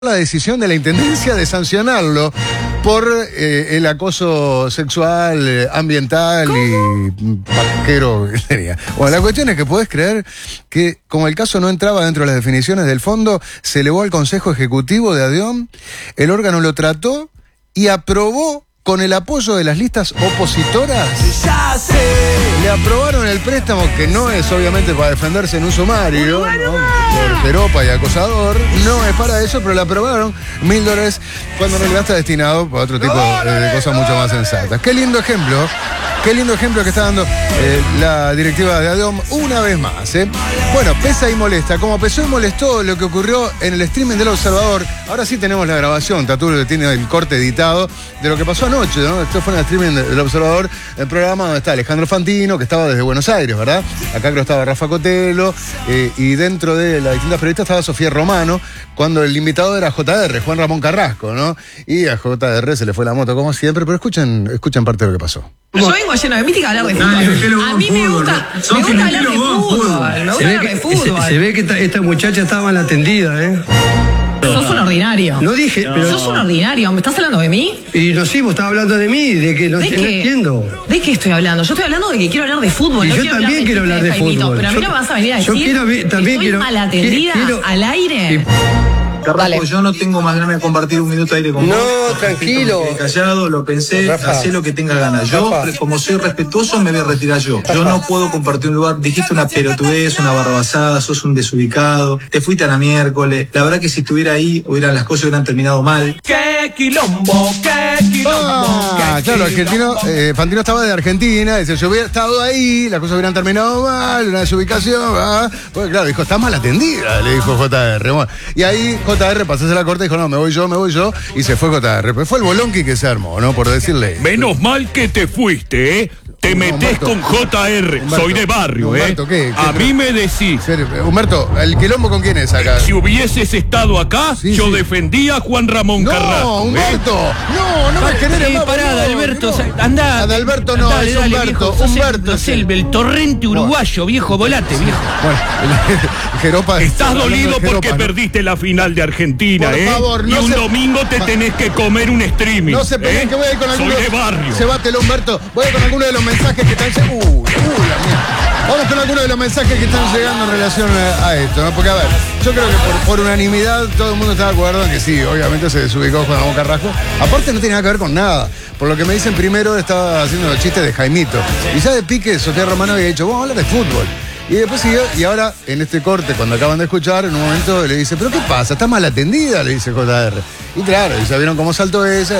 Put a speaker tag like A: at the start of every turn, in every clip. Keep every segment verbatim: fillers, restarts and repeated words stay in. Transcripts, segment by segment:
A: La decisión de la Intendencia de sancionarlo por eh, el acoso sexual, eh, ambiental ¿Cómo? y paquero. Bueno, la cuestión es que podés creer que, como el caso no entraba dentro de las definiciones del fondo, se elevó al Consejo Ejecutivo de ADEOM, el órgano lo trató y aprobó con el apoyo de las listas opositoras. Ya sé. Le aprobaron el préstamo, que no es obviamente para defenderse en un sumario, ¿no? Por jeropa y acosador, no es para eso, pero le aprobaron mil dólares cuando en realidad está destinado para otro tipo de, de cosas mucho más sensatas. Qué lindo ejemplo, qué lindo ejemplo que está dando eh, la directiva de ADEOM una vez más, ¿eh? Bueno, pesa y molesta, como pesó y molestó lo que ocurrió en el streaming del Observador. Ahora sí tenemos la grabación, Tatu tiene el corte editado de lo que pasó anoche, ¿no? Esto fue en el streaming del Observador, el programa donde está Alejandro Fantino, que estaba desde Buenos Aires, ¿verdad? Acá creo estaba Rafa Cotelo, eh, y dentro de las distintas periodistas estaba Sofía Romano, cuando el invitado era J R, Juan Ramón Carrasco, ¿no? Y a J R se le fue la moto como siempre, pero escuchen, escuchen parte de lo que pasó.
B: Yo vengo lleno de mística a hablar de fútbol. A mí me gusta, me gusta hablar de fútbol. Me gusta hablar de fútbol.
C: Se ve que esta, esta muchacha estaba mal atendida, ¿eh?
B: Sos un ordinario.
C: No dije,
B: no.
C: pero...
B: Sos un ordinario. ¿Me estás hablando de mí?
C: Y no, sí, vos estabas hablando de mí, de que no,
B: ¿De
C: no
B: qué?
C: entiendo.
B: ¿De qué estoy hablando? Yo estoy hablando de que quiero hablar de fútbol.
C: Y
B: no
C: yo
B: quiero
C: también quiero hablar de, de fútbol.
B: Pero a mí
C: yo,
B: no me vas a venir a decir
C: yo quiero,
B: que
C: también
B: estoy
C: quiero,
B: mal atendida
C: quiero,
B: al aire.
C: Y,
D: Carrasco, yo no tengo más ganas de compartir un minuto de aire con
C: no,
D: vos.
C: No, tranquilo.
D: Me quedé callado, lo pensé,
C: Rafa,
D: hacé lo que tenga ganas. Yo,
C: Rafa,
D: como soy respetuoso, me voy a retirar yo. Yo no puedo compartir un lugar. Dijiste una pelotudez, una barbasada, sos un desubicado. Te fuiste a la miércoles. La verdad que si estuviera ahí, hubieran las cosas hubieran terminado mal.
E: ¡Qué quilombo! ¡Qué quilombo!
A: Ah,
E: qué
A: claro,
E: quilombo.
A: Argentino, eh, Fantino estaba de Argentina, dice, yo hubiera estado ahí, las cosas hubieran terminado mal, una desubicación, ¿verdad? Pues claro, dijo, está mal atendida, le dijo J R. Bueno, y ahí J R pasase la corte y dijo, no, me voy yo, me voy yo, y se fue J R. Pero fue el bolonqui que se armó, ¿no? Por decirle.
F: Menos mal que te fuiste, ¿eh? Te
A: No,
F: metés
A: Humberto,
F: con J R,
A: Humberto,
F: soy de barrio,
A: Humberto,
F: ¿eh?
A: ¿qué? ¿Qué
F: A mí me decís.
A: Humberto, ¿el quilombo con quién es acá?
F: Si hubieses estado acá,
A: Sí,
F: yo
A: sí.
F: defendía a Juan Ramón
A: No,
F: Carrasco.
A: Humberto,
F: ¿eh?
A: no, no me generes
E: Eh,
A: más.
E: pará,
A: no,
E: Adalberto,
A: no.
E: anda.
A: Adalberto no,
E: dale,
A: es
E: dale,
A: Humberto,
E: viejo, sos
A: Humberto.
E: El, no sé,
A: sí.
E: el, el torrente uruguayo, viejo, volate, viejo.
A: Bueno, el, Jeropa.
F: Estás dolido
A: Jeropa,
F: porque
A: ¿no?
F: perdiste la final de Argentina,
A: Por
F: ¿eh?
A: favor, no
F: y un
A: se-
F: domingo te tenés que comer un streaming.
A: No se peleen,
F: ¿eh?
A: que voy a ir con alguno.
F: Soy de barrio.
A: Se bátelo, Humberto. Voy a ir con alguno de los mensajes que están llegando. Uy, uy, la mía. Vamos con alguno de los mensajes que están llegando en relación a, a esto, ¿no? Porque, a ver, yo creo que por, por unanimidad todo el mundo está de acuerdo en que sí, obviamente se desubicó Juan Ramón Carrasco. Aparte no tiene nada que ver con nada. Por lo que me dicen primero, estaba haciendo los chistes de Jaimito. Y ya de pique, Sofía Romano había dicho, vamos a hablar de fútbol. Y después siguió, y ahora en este corte, cuando acaban de escuchar, en un momento le dice, ¿pero qué pasa? ¿Está mal atendida? Le dice J R. Y claro, y sabieron cómo saltó ese.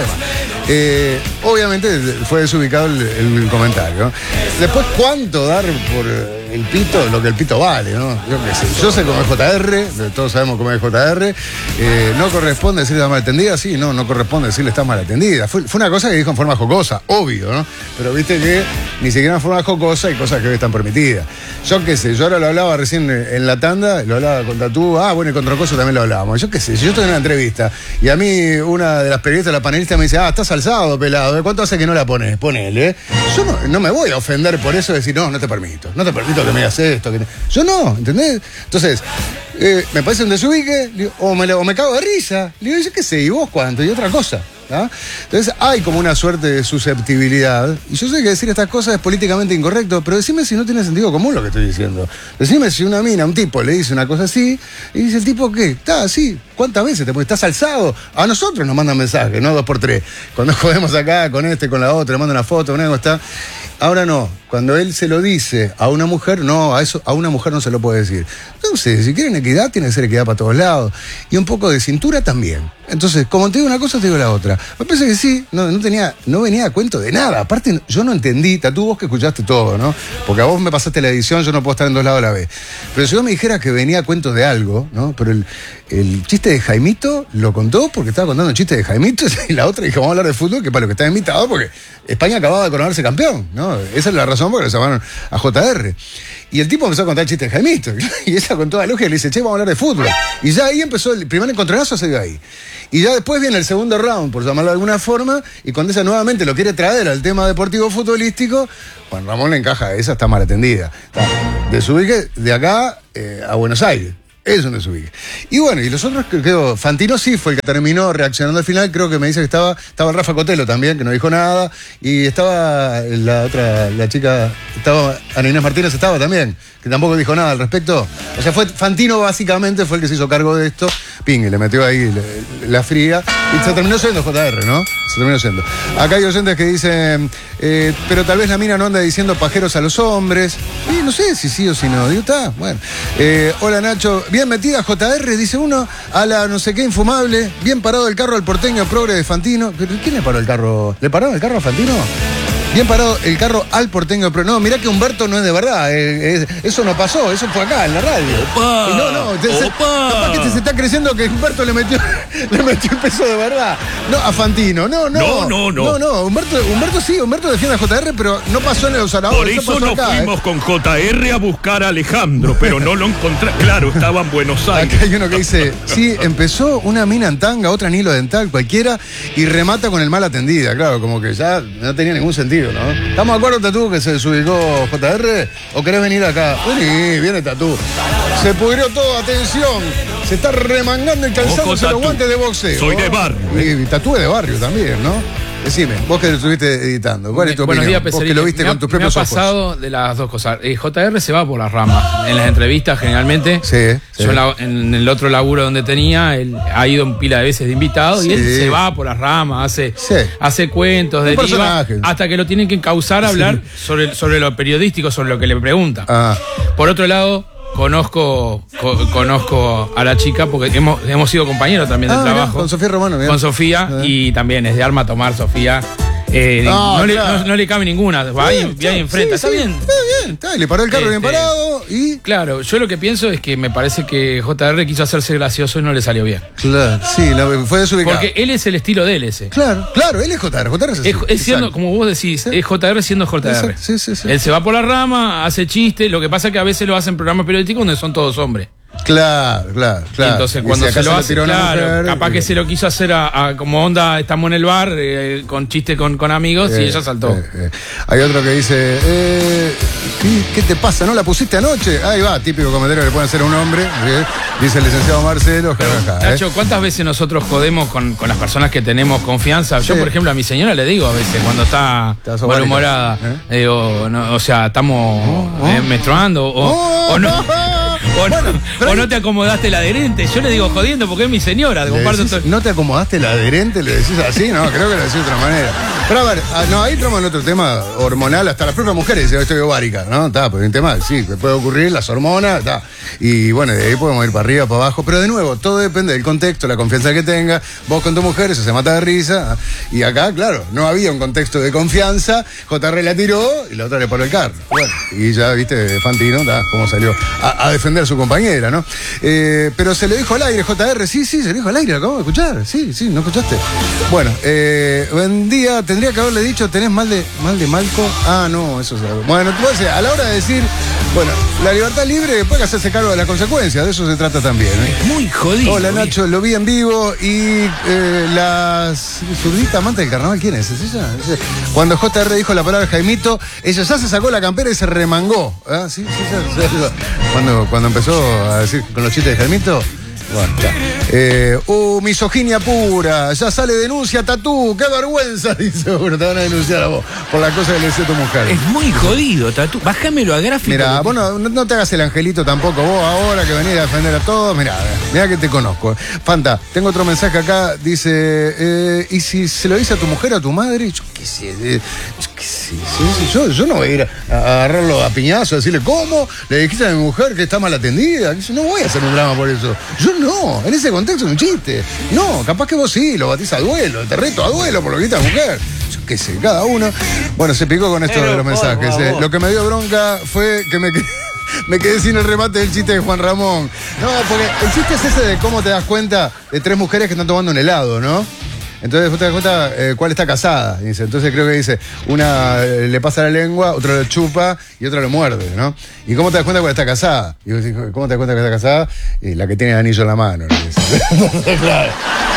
A: Eh, obviamente fue desubicado el, el comentario, ¿no? Después, ¿cuánto dar por el pito? Lo que el pito vale, ¿no? Yo qué sé. Yo sé cómo es J R, todos sabemos cómo es J R. Eh, no corresponde decirle está mal atendida, sí, no, no corresponde decirle está mal atendida. Fue, fue una cosa que dijo en forma jocosa, obvio, ¿no? Pero viste que ni siquiera en forma jocosa hay cosas que hoy están permitidas. Yo qué sé, yo ahora lo hablaba recién en la tanda, lo hablaba con Tatú, ah, bueno, y con Trocoso también lo hablábamos. Yo qué sé, si yo estoy en una entrevista y a mí una de las periodistas, la panelista, me dice, ah, estás alzado, pelado, ¿de cuánto hace que no la pones? Ponele, ¿eh? Yo no, no me voy a ofender por eso de decir, no, no te permito, no te permito que me digas esto. Que... Yo no, ¿entendés? Entonces, eh, me parece un desubique, digo, o, me, o me cago de risa, le digo, yo qué sé, ¿y vos cuánto? Y otra cosa. ¿Ah? Entonces hay como una suerte de susceptibilidad. Y yo sé que decir estas cosas es políticamente incorrecto, pero decime si no tiene sentido común lo que estoy diciendo. Decime si una mina, un tipo, le dice una cosa así, y dice el tipo, ¿qué? Está así. ¿Cuántas veces te estás alzado? A nosotros nos mandan mensajes, no dos por tres. Cuando jodemos acá con este, con la otra, le mandan una foto, una está. Ahora no, cuando él se lo dice a una mujer, no, a eso a una mujer no se lo puede decir. Entonces, si quieren equidad, tiene que ser equidad para todos lados. Y un poco de cintura también. Entonces, como te digo una cosa, te digo la otra. Me parece que sí, no, no tenía, no venía a cuento de nada. Aparte, yo no entendí, Tatú, vos que escuchaste todo, ¿no? Porque a vos me pasaste la edición, yo no puedo estar en dos lados a la vez. Pero si vos me dijeras que venía a cuento de algo, ¿no? Pero el, el chiste de Jaimito lo contó porque estaba contando un chiste de Jaimito y la otra dijo, vamos a hablar de fútbol, que para lo que está invitado, porque España acababa de coronarse campeón, ¿no? Esa es la razón por la que le llamaron a J R. Y el tipo empezó a contar el chiste de Jaimito. Y ella con toda lógica le dice, che, vamos a hablar de fútbol. Y ya ahí empezó, el primer encontronazo se dio ahí. Y ya después viene el segundo round, por llamarlo de alguna forma, y cuando ella nuevamente lo quiere traer al tema deportivo futbolístico, Juan Ramón le encaja, esa está mal atendida. Está desubique de acá eh, a Buenos Aires. Es un desubique. Y bueno, y los otros, creo, Fantino sí fue el que terminó reaccionando al final. Creo que me dice que estaba, estaba Rafa Cotelo también, que no dijo nada. Y estaba la otra, la chica, estaba Ana Inés Martínez, estaba también, que tampoco dijo nada al respecto. O sea, fue Fantino básicamente fue el que se hizo cargo de esto. Ping, le metió ahí le, la fría. Y se terminó siendo J R, ¿no? Se terminó siendo. Acá hay oyentes que dicen, eh, pero tal vez la mina no anda diciendo pajeros a los hombres. Y no sé si sí o si no. Digo, está, bueno. Eh, hola Nacho, bien metida J R, dice uno, a la no sé qué infumable, bien parado el carro al porteño progre de Fantino. ¿Pero quién le paró el carro? ¿Le pararon el carro a Fantino? Bien parado el carro al porteño progre. No, mirá que Humberto no es de verdad. Eh, eh, eso no pasó, eso fue acá, en la radio.
F: Opa,
A: y no, no, te, se, capaz que te se está creciendo que Humberto le metió, le metió el peso de verdad. No, a Fantino, no, no.
F: No, no, no.
A: No, no, Humberto, Humberto sí, Humberto defiende a J R, pero no pasó en los Zaragoza.
F: Por eso nos
A: acá,
F: fuimos
A: eh.
F: con J R a buscar a Alejandro, pero no lo encontramos. Claro, estaba en Buenos Aires.
A: Acá hay uno que dice, sí, empezó una mina en tanga, otra en hilo dental, cualquiera, y remata con el mal atendida. Claro, como que ya no tenía ningún sentido, ¿no? ¿Estamos de acuerdo, Tatú, que se desubicó J R? ¿O querés venir acá? Vení, viene Tatú. Se pudrió todo, atención. Se está remangando y calzándose
F: Ojo,
A: los guantes de boxeo.
F: Soy de barrio.
A: Y, y Tatú es de barrio también, ¿no? Decime, vos que lo estuviste editando, ¿cuál es tu
G: Buenos
A: opinión?
G: días,
A: Vos que lo viste
G: me
A: con
G: ha,
A: tus
G: me ha
A: propios ojos.
G: pasado de las dos cosas. Eh, J R se va por las ramas. En las entrevistas, generalmente.
A: Sí, sí.
G: Yo en, la- en el otro laburo donde tenía, él ha ido en pila de veces de invitado
A: Sí.
G: y él se va por las ramas, hace,
A: Sí.
G: hace cuentos,
A: Un
G: deriva,
A: personaje.
G: hasta que lo tienen que encauzar a hablar sobre, sobre lo periodístico, sobre lo que le preguntan.
A: Ah.
G: Por otro lado, conozco co- conozco a la chica porque hemos, hemos sido compañeros también del
A: Ah, mirá,
G: trabajo.
A: con Sofía Romano, mirá.
G: Con Sofía,
A: Ah.
G: y también es de arma tomar Sofía. Eh,
A: No,
G: no, le,
A: claro.
G: no- no le cabe ninguna. Va ahí,
A: Sí,
G: va ahí
A: sí,
G: enfrente.
A: sí,
G: Está
A: sí,
G: bien.
A: Está bien, está bien. Le paró el carro bien
G: Este,
A: parado y...
G: Claro, yo lo que pienso es que me parece que J R quiso hacerse gracioso y no le salió bien.
A: Claro, sí, la- fue desubicado.
G: Porque él es el estilo de él ese.
A: Claro, claro, él es J R, J R es así.
G: Es, es siendo,
A: Exacto.
G: como vos decís, es J R siendo J R.
A: Exacto, sí, sí, sí.
G: Él se va por la rama, hace chistes, lo que pasa es que a veces lo hacen programas periodísticos donde son todos hombres.
A: Claro, claro,
G: Y
A: claro.
G: entonces
A: Y
G: cuando
A: si
G: se
A: acá
G: lo
A: le
G: hace,
A: tiró una
G: claro,
A: mujer,
G: capaz
A: y-
G: que se lo quiso hacer a, a como onda, estamos en el bar, eh, con chiste con, con amigos, y
A: Eh,
G: ella saltó.
A: eh, eh. Hay otro que dice, eh, ¿qué, qué te pasa? ¿No la pusiste anoche? Ahí va, típico comentario que le pueden hacer a un hombre. ¿eh? Dice el licenciado Marcelo. jajaja, ¿eh?
G: Nacho, ¿cuántas veces nosotros jodemos con, con las personas que tenemos confianza? Yo,
A: Sí.
G: por ejemplo, a mi señora le digo a veces, cuando está
A: Está sobárica,
G: malhumorada,
A: ¿eh?
G: digo, no, o sea, estamos eh, menstruando, o,
A: Oh,
G: o no, o, no,
A: Bueno, pero
G: o
A: ahí-
G: no te acomodaste el adherente. Yo le digo jodiendo porque es mi señora.
A: Le
G: comparto
A: decís,
G: todo-
A: ¿no te acomodaste el adherente? ¿Le decís así? No, creo que lo decís de otra manera. Pero a ver, ah, no, ahí entramos en otro tema hormonal. Hasta las propias mujeres dicen, estoy ovárica, ¿no? Está, pues un tema, sí, que puede ocurrir, las hormonas, está. Y bueno, de ahí podemos ir para arriba, para abajo. Pero de nuevo, todo depende del contexto, la confianza que tenga. Vos con tu mujer, eso se mata de risa. Y acá, claro, no había un contexto de confianza. J R la tiró y la otra le paró el carro. Bueno, y ya, viste, Fantino, está, cómo salió a, a defender a su compañera, ¿no? Eh, pero se le dijo al aire, J R, sí, sí, se le dijo al aire, lo acabamos de escuchar, sí, sí, ¿no escuchaste? Bueno, eh, buen día, tendría que haberle dicho, ¿tenés mal de mal de Malco? Ah, no, eso es algo. Bueno, tú decís, a la hora de decir, bueno, la libertad libre puede hacerse cargo de las consecuencias, de eso se trata también, ¿eh?
E: Muy jodido.
A: Hola
E: viejo.
A: Nacho, lo vi en vivo y eh, la zurdita amante del carnaval, ¿quién es? ¿Es ella? ¿Es ella? Cuando J R dijo la palabra Jaimito, ella ya se sacó la campera y se remangó. ¿Ah? ¿Sí? Sí, sí, sí. Cuando, cuando empezó a decir con los chistes de Jaimito. Bueno, ya. Eh, uh, misoginia pura, ya sale denuncia, Tatú, qué vergüenza, dice. Bueno, te van a denunciar a vos por la cosa que le decía a tu mujer.
E: Es muy jodido, Tatú. Bájamelo a gráfico.
A: Mira,
E: porque-
A: vos no, no te hagas el angelito tampoco, vos ahora que venís a defender a todos, mirá, mirá que te conozco. Fanta, tengo otro mensaje acá, dice, eh, ¿y si se lo dice a tu mujer o a tu madre? Yo qué sé, eh, yo qué sé, sí, sí, yo, yo no voy a ir a, a agarrarlo a piñazo, a decirle, ¿cómo? Le dijiste a mi mujer que está mal atendida, yo no voy a hacer un drama por eso. Yo no, en ese contexto es un chiste. No, capaz que vos sí, lo batís a duelo, te reto a duelo por lo que dijiste a la mujer. Yo qué sé, cada uno. Bueno, se picó con esto
E: Pero,
A: de los
E: por
A: mensajes. eh.
E: favor.
A: Lo que me dio bronca fue que me quedé, me quedé sin el remate del chiste de Juan Ramón. No, porque el chiste es ese de cómo te das cuenta de tres mujeres que están tomando un helado, ¿no? Entonces vos te das cuenta eh, cuál está casada. Dice. Entonces creo que dice, una eh, le pasa la lengua, otra lo chupa y otra lo muerde, ¿no? ¿Y cómo te das cuenta cuál está casada? Y vos decís, ¿cómo te das cuenta que está casada? Y la que tiene el anillo en la mano. le dice. Claro.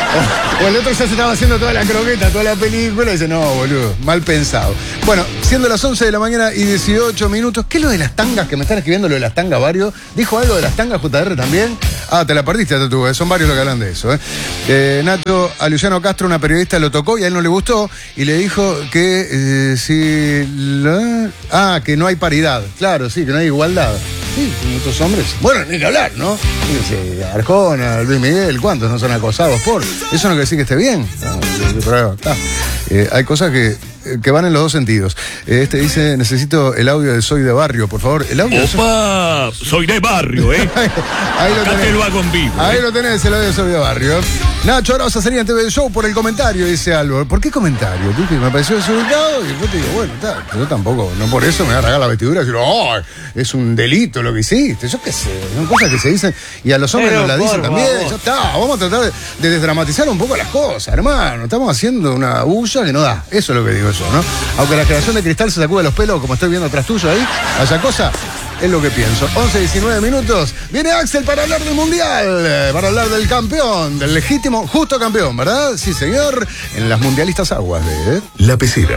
A: O el otro ya se estaba haciendo toda la croqueta, toda la película, y dice, no, boludo, mal pensado. Bueno, siendo las once de la mañana y dieciocho minutos, ¿qué es lo de las tangas? Que me están escribiendo lo de las tangas varios. ¿Dijo algo de las tangas J R también? Ah, te la perdiste, Tatu, eh. Son varios los que hablan de eso. Eh. Eh, Nacho, a Luciano Castro, una periodista lo tocó y a él no le gustó y le dijo que eh, si... La... Ah, que no hay paridad. Claro, sí, que no hay igualdad. Sí, muchos hombres. Bueno, ni que hablar, ¿no? Fíjense, Arjona, Luis Miguel, ¿cuántos no son acosados por? Eso no quiere decir que esté bien. No, pero, ah, eh, hay cosas que, que van en los dos sentidos. Eh, este dice, necesito el audio de Soy de Barrio, por favor. El audio
F: Opa,
A: de
F: soy de Barrio, ¿eh?
A: Ahí lo
F: Acá
A: tenés.
F: te lo hago en vivo.
A: Ahí
F: ¿eh?
A: lo tenés, el audio de Soy de Barrio. Nacho, ahora vas a salir en T V Show por el comentario, dice Álvaro. ¿Por qué comentario? Tú, que me pareció desubicado y yo te digo, bueno, está, yo tampoco, no por eso me voy a rasgar la vestidura y decir, oh, es un delito lo que hiciste. Yo qué sé, son cosas que se dicen y a los hombres
C: Pero
A: nos la dicen
C: por
A: también.
C: favor.
A: Ya está, vamos a tratar de, de desdramatizar un poco las cosas, hermano. Estamos haciendo una bulla que no da. Eso es lo que digo yo, ¿no? Aunque la generación de cristal se sacude los pelos, como estoy viendo atrás tuyo ahí, esa cosa. Es lo que pienso. once, diecinueve minutos. Viene Axel para hablar del Mundial. eh, Para hablar del campeón, del legítimo, justo campeón, ¿verdad? Sí, señor. En las mundialistas aguas de...
H: La Pecera.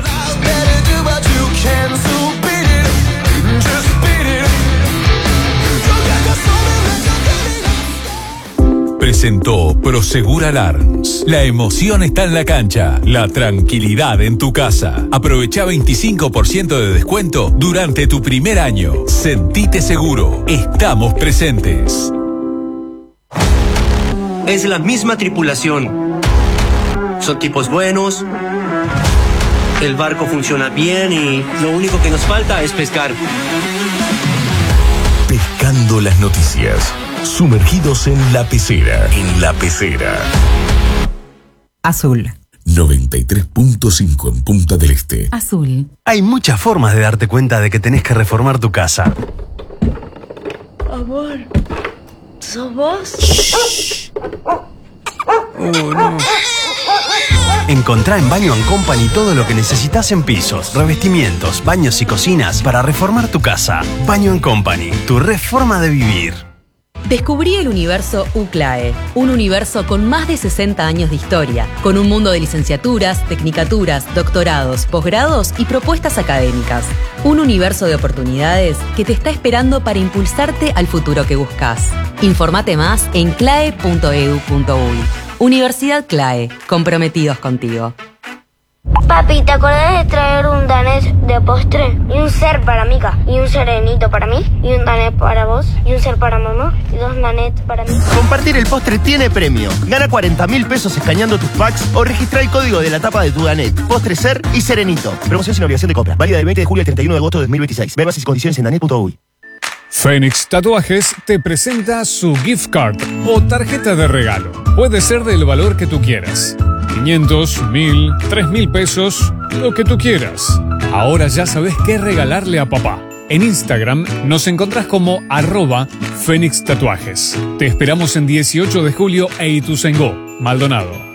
H: Presentó Prosegur Alarms. La emoción está en la cancha, la tranquilidad en tu casa. Aprovecha veinticinco por ciento de descuento durante tu primer año. Sentite seguro. Estamos presentes.
I: Es la misma tripulación. Son tipos buenos. El barco funciona bien y lo único que nos falta es pescar.
H: Pescando las noticias. Sumergidos en La Pecera. En La Pecera.
J: Azul.
H: noventa y tres punto cinco en Punta del Este.
J: Azul.
K: Hay muchas formas de darte cuenta de que tenés que reformar tu casa.
L: Amor, ¿sos vos?
G: Oh, no.
K: Encontrá en Baño and Company todo lo que necesitas en pisos, revestimientos, baños y cocinas para reformar tu casa. Baño and Company, tu reforma de vivir.
M: Descubrí el universo UCLAE, un universo con más de sesenta años de historia, con un mundo de licenciaturas, tecnicaturas, doctorados, posgrados y propuestas académicas. Un universo de oportunidades que te está esperando para impulsarte al futuro que buscas. Informate más en clae punto edu punto uy. Universidad CLAE, comprometidos contigo.
L: Papi, ¿te acordás de traer un danés de postre? Y un ser para Mica, y un serenito para mí, y un danés para vos, y un ser para mamá, y dos danets para mí.
N: Compartir el postre tiene premio. Gana cuarenta mil pesos escaneando tus packs o registra el código de la tapa de tu danet. Postre ser y serenito. Promoción sin obligación de compra. Válida del veinte de julio al treinta y uno de agosto de dos mil veintiséis. Ve bases y condiciones en danet punto uy.
O: Fénix Tatuajes te presenta su gift card o tarjeta de regalo. Puede ser del valor que tú quieras. quinientos, mil, tres mil pesos, lo que tú quieras. Ahora ya sabes qué regalarle a papá. En Instagram nos encontrás como arroba Fénix Tatuajes. Te esperamos en dieciocho de julio e Ituzaingó, Maldonado.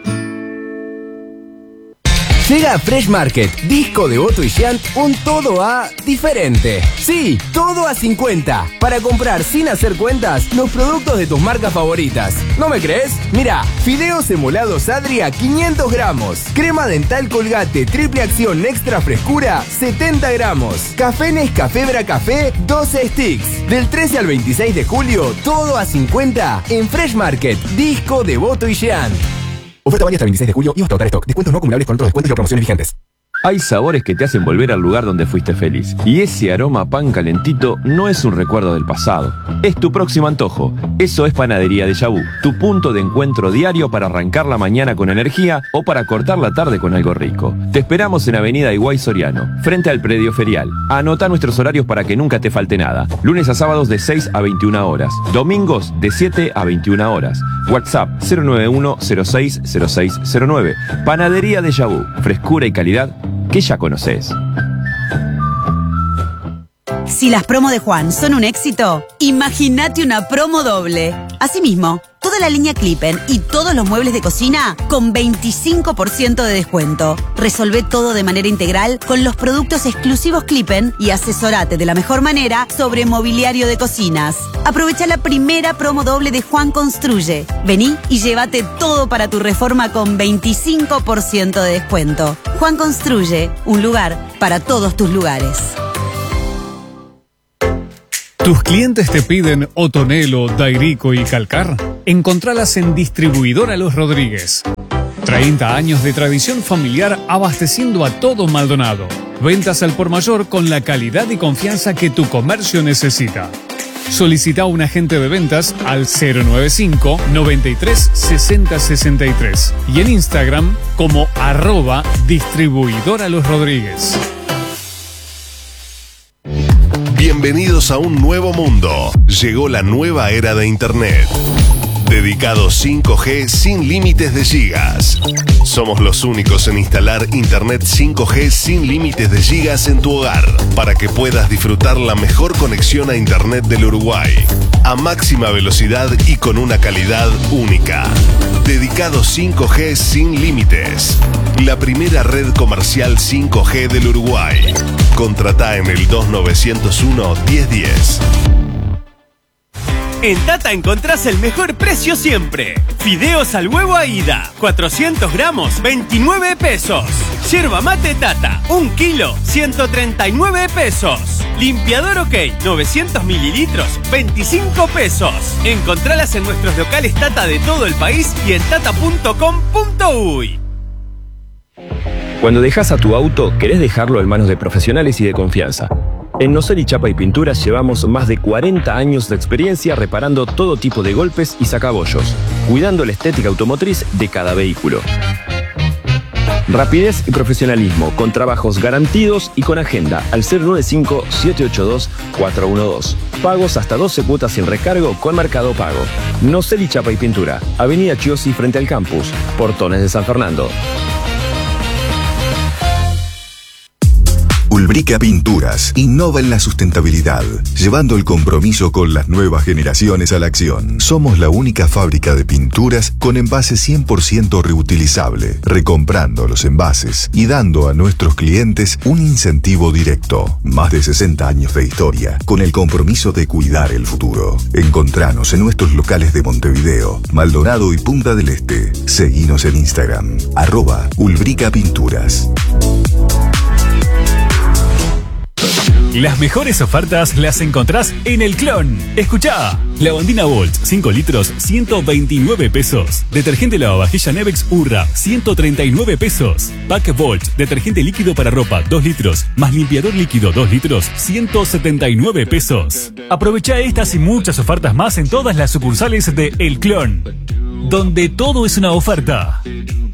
P: Llega a Fresh Market, Disco, Devoto y Giant, un todo a diferente. Sí, todo a cincuenta. Para comprar sin hacer cuentas los productos de tus marcas favoritas. ¿No me crees? Mira, fideos emolados Adri a quinientos gramos. Crema dental Colgate, triple acción extra frescura, setenta gramos. Café Nescafé Bra Café, doce sticks. Del trece al veintiséis de julio, todo a cincuenta en Fresh Market, Disco, Devoto y Giant. Oferta válida hasta el veintiséis de julio y hasta agotar stock. Descuentos no acumulables con otros descuentos y promociones vigentes.
Q: Hay sabores que te hacen volver al lugar donde fuiste feliz. Y ese aroma a pan calentito no es un recuerdo del pasado. Es tu próximo antojo. Eso es Panadería Déjà Vu. Tu punto de encuentro diario para arrancar la mañana con energía o para cortar la tarde con algo rico. Te esperamos en Avenida Higuay Soriano, frente al predio ferial. Anota nuestros horarios para que nunca te falte nada. Lunes a sábados de seis a veintiuna horas. Domingos de siete a veintiuna horas. WhatsApp cero nueve uno cero seis cero seis cero nueve. Panadería Déjà Vu. Frescura y calidad que ya conoces.
R: Si las promos de Juan son un éxito, imagínate una promo doble. Asimismo, toda la línea Clippen y todos los muebles de cocina con veinticinco por ciento de descuento. Resolvé todo de manera integral con los productos exclusivos Clippen y asesorate de la mejor manera sobre mobiliario de cocinas. Aprovecha la primera promo doble de Juan Construye. Vení y llévate todo para tu reforma con veinticinco por ciento de descuento. Juan Construye, un lugar para todos tus lugares.
O: ¿Tus clientes te piden Otonelo, Dairico y Calcar? Encontralas en Distribuidora Los Rodríguez. treinta años de tradición familiar abasteciendo a todo Maldonado. Ventas al por mayor con la calidad y confianza que tu comercio necesita. Solicita un agente de ventas al cero nueve cinco, noventa y tres, sesenta, sesenta y tres y en Instagram como arroba Distribuidora Los Rodríguez.
J: Bienvenidos a un nuevo mundo. Llegó la nueva era de Internet. Dedicado cinco G sin límites de gigas. Somos los únicos en instalar Internet cinco G sin límites de gigas en tu hogar, para que puedas disfrutar la mejor conexión a Internet del Uruguay, a máxima velocidad y con una calidad única. Dedicado cinco G sin límites. La primera red comercial cinco G del Uruguay. Contratá en el dos nueve cero uno, diez diez.
K: En Tata encontrás el mejor precio siempre. Fideos al huevo Aida, cuatrocientos gramos, veintinueve pesos. Yerba mate Tata, un kilo, ciento treinta y nueve pesos. Limpiador OK, novecientos mililitros, veinticinco pesos. Encontralas en nuestros locales Tata de todo el país y en tata punto com punto uy.
Q: Cuando dejas a tu auto, querés dejarlo en manos de profesionales y de confianza. En Noceli Chapa y Pinturas llevamos más de cuarenta años de experiencia reparando todo tipo de golpes y sacabollos, cuidando la estética automotriz de cada vehículo. Rapidez y profesionalismo, con trabajos garantidos y con agenda al cero nueve cinco, siete ocho dos, cuatro uno dos. Pagos hasta doce cuotas sin recargo con Mercado Pago. Noceli Chapa y Pintura, Avenida Chiosi frente al campus, Portones de San Fernando.
S: Ulbrica Pinturas innova en la sustentabilidad, llevando el compromiso con las nuevas generaciones a la acción. Somos la única fábrica de pinturas con envase cien por ciento reutilizable, recomprando los envases y dando a nuestros clientes un incentivo directo. Más de sesenta años de historia, con el compromiso de cuidar el futuro. Encontranos en nuestros locales de Montevideo, Maldonado y Punta del Este. Seguinos en Instagram, arroba Ulbrica Pinturas.
T: Las mejores ofertas las encontrás en El Clon. Escuchá. Lavandina Volt, cinco litros, ciento veintinueve pesos. Detergente lavavajilla Nevex Urra, ciento treinta y nueve pesos. Pack Volt, detergente líquido para ropa, dos litros, más limpiador líquido, dos litros, ciento setenta y nueve pesos. Aprovecha estas y muchas ofertas más en todas las sucursales de El Clon, donde todo es una oferta.